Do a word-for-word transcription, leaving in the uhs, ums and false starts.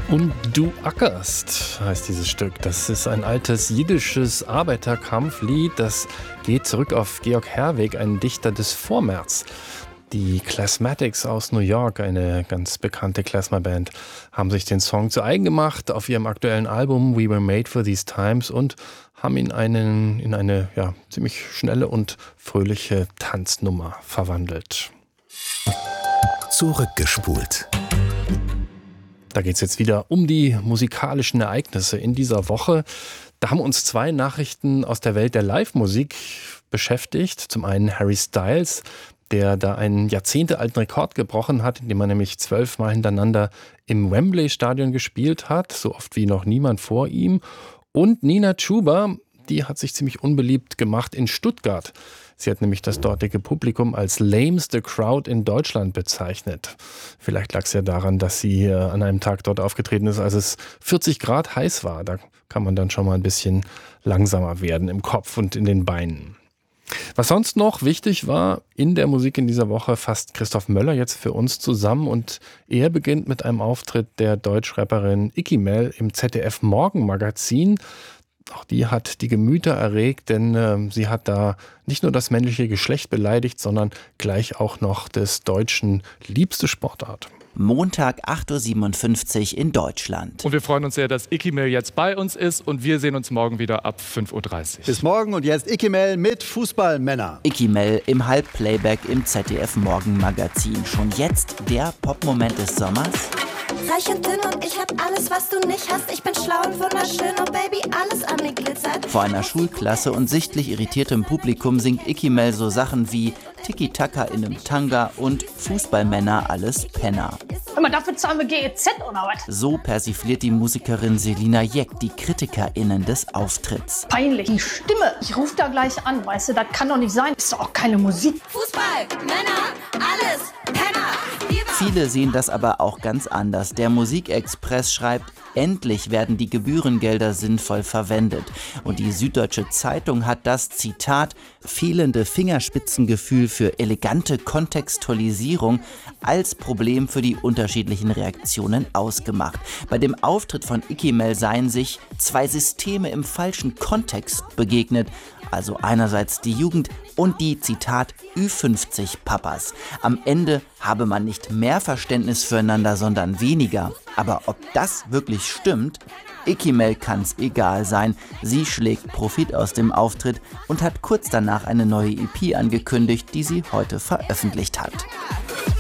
Und du ackerst, heißt dieses Stück. Das ist ein altes jiddisches Arbeiterkampflied. Das geht zurück auf Georg Herwegh, einen Dichter des Vormärz. Die Classmatics aus New York, eine ganz bekannte Klezmer-Band, haben sich den Song zu eigen gemacht auf ihrem aktuellen Album We Were Made for These Times und haben ihn einen, in eine ja, ziemlich schnelle und fröhliche Tanznummer verwandelt. Zurückgespult. Da geht es jetzt wieder um die musikalischen Ereignisse in dieser Woche. Da haben uns zwei Nachrichten aus der Welt der Live-Musik beschäftigt. Zum einen Harry Styles, der da einen jahrzehntealten Rekord gebrochen hat, indem er nämlich zwölfmal hintereinander im Wembley-Stadion gespielt hat, so oft wie noch niemand vor ihm. Und Nina Chuba, die hat sich ziemlich unbeliebt gemacht in Stuttgart. Sie hat nämlich das dortige Publikum als lameste Crowd in Deutschland bezeichnet. Vielleicht lag es ja daran, dass sie an einem Tag dort aufgetreten ist, als es vierzig Grad heiß war. Da kann man dann schon mal ein bisschen langsamer werden im Kopf und in den Beinen. Was sonst noch wichtig war in der Musik in dieser Woche, fasst Christoph Möller jetzt für uns zusammen. Und er beginnt mit einem Auftritt der Deutschrapperin Icky Mel im Z D F Morgenmagazin. Auch die hat die Gemüter erregt, denn äh, sie hat da nicht nur das männliche Geschlecht beleidigt, sondern gleich auch noch des Deutschen liebste Sportart. Montag acht Uhr siebenundfünfzig in Deutschland. Und wir freuen uns sehr, dass Icky Mel jetzt bei uns ist und wir sehen uns morgen wieder ab fünf Uhr dreißig. Bis morgen und jetzt Icky Mel mit Fußballmänner. Icky Mel im Halbplayback im Z D F Morgenmagazin. Schon jetzt der Popmoment des Sommers? Reich und dünn und ich hab alles, was du nicht hast. Ich bin schlau und wunderschön, oh Baby, alles an mir glitzert. Vor einer Schulklasse und sichtlich irritiertem Publikum singt Icky Mel so Sachen wie Tiki-Taka in einem Tanga und Fußballmänner alles Penner. Immer dafür zahlen wir G E Z oder was? So persifliert die Musikerin Selina Jeck die KritikerInnen des Auftritts. Peinlich, die Stimme. Ich ruf da gleich an, weißt du, das kann doch nicht sein. Ist doch auch keine Musik. Fußball, Männer, alles, Penner. Viele sehen das aber auch ganz anders. Der Musikexpress schreibt, endlich werden die Gebührengelder sinnvoll verwendet. Und die Süddeutsche Zeitung hat das, Zitat, fehlende Fingerspitzengefühl für elegante Kontextualisierung als Problem für die unterschiedlichen Reaktionen ausgemacht. Bei dem Auftritt von Icky Mel seien sich zwei Systeme im falschen Kontext begegnet. Also einerseits die Jugend und die, Zitat, Ü fünfzig Papas. Am Ende habe man nicht mehr Verständnis füreinander, sondern weniger. Aber ob das wirklich stimmt? Icky Mel kann's egal sein. Sie schlägt Profit aus dem Auftritt und hat kurz danach eine neue E P angekündigt, die sie heute veröffentlicht hat.